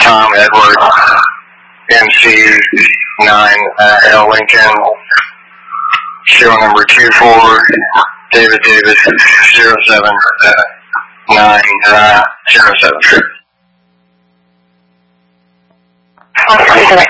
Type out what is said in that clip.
Tom Edward, MC9 L Lincoln, serial number 24, David Davis 07907.